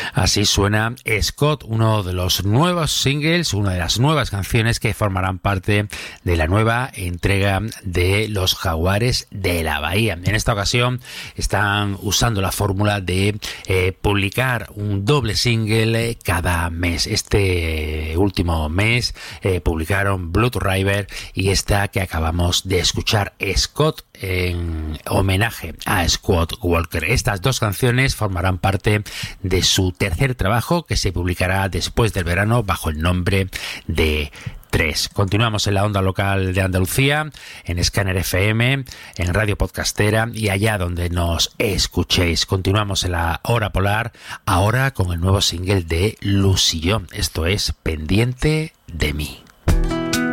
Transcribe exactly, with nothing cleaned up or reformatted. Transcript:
Así suena Scott, uno de los nuevos singles, una de las nuevas canciones que formarán parte de la nueva entrega de Los Jaguares de la Bahía. En esta ocasión están usando la fórmula de eh, publicar un doble single cada mes. Este último mes eh, publicaron Blood River y esta que acabamos de escuchar, Scott, en homenaje a Scott Walker. Estas dos canciones formarán parte de su tercer trabajo, que se publicará después del verano bajo el nombre de tres. Continuamos en la onda local de Andalucía, en Scanner F M, en Radio Podcastera y allá donde nos escuchéis. Continuamos en la hora polar, ahora con el nuevo single de Lucillón. Esto es Pendiente de mí.